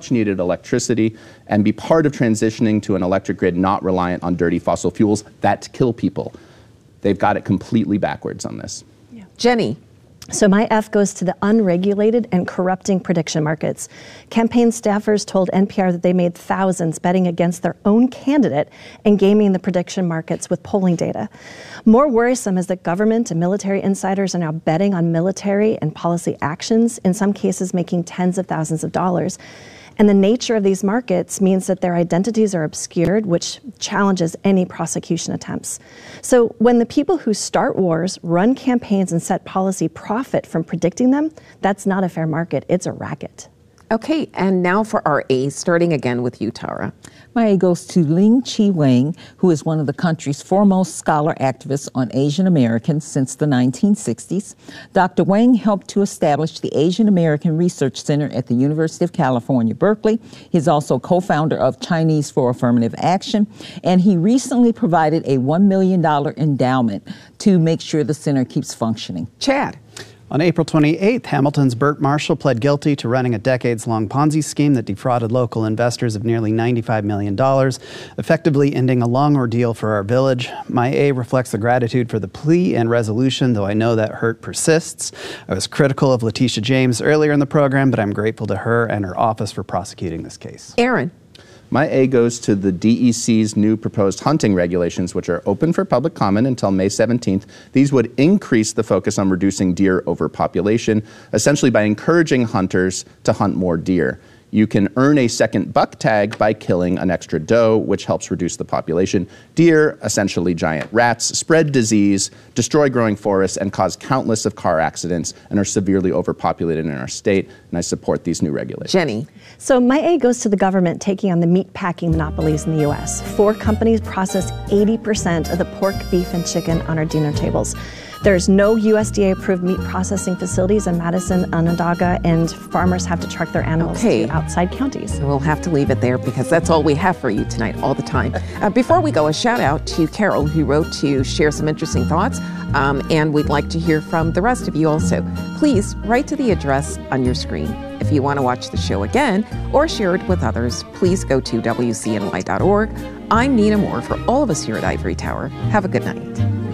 much needed electricity and be part of transitioning to an electric grid not reliant on dirty fossil fuels that kill people. They've got it completely backwards on this. Yeah. Jenny. So my F goes to the unregulated and corrupting prediction markets. Campaign staffers told NPR that they made thousands betting against their own candidate and gaming the prediction markets with polling data. More worrisome is that government and military insiders are now betting on military and policy actions, in some cases making tens of thousands of dollars. And the nature of these markets means that their identities are obscured, which challenges any prosecution attempts. So when the people who start wars, run campaigns, and set policy profit from predicting them, that's not a fair market. It's a racket. Okay, and now for our A, starting again with you, Tara. My A goes to Ling-Chi Wang, who is one of the country's foremost scholar activists on Asian Americans since the 1960s. Dr. Wang helped to establish the Asian American Research Center at the University of California, Berkeley. He's also co-founder of Chinese for Affirmative Action, and he recently provided a $1 million endowment to make sure the center keeps functioning. Chad. On April 28th, Hamilton's Burt Marshall pled guilty to running a decades-long Ponzi scheme that defrauded local investors of nearly $95 million, effectively ending a long ordeal for our village. My A reflects the gratitude for the plea and resolution, though I know that hurt persists. I was critical of Letitia James earlier in the program, but I'm grateful to her and her office for prosecuting this case. Aaron. My A goes to the DEC's new proposed hunting regulations, which are open for public comment until May 17th. These would increase the focus on reducing deer overpopulation, essentially by encouraging hunters to hunt more deer. You can earn a second buck tag by killing an extra doe, which helps reduce the population. Deer, essentially giant rats, spread disease, destroy growing forests, and cause countless of car accidents and are severely overpopulated in our state, and I support these new regulations. Jenny. So my A goes to the government taking on the meat packing monopolies in the U.S. 4 companies process 80% of the pork, beef, and chicken on our dinner tables. There's no USDA-approved meat processing facilities in Madison, Onondaga, and farmers have to truck their animals to outside counties. We'll have to leave it there because that's all we have for you tonight, all the time. Before we go, a shout out to Carol, who wrote to share some interesting thoughts, and we'd like to hear from the rest of you also. Please write to the address on your screen. If you want to watch the show again or share it with others, please go to WCNY.org. I'm Nina Moore. For all of us here at Ivory Tower, have a good night.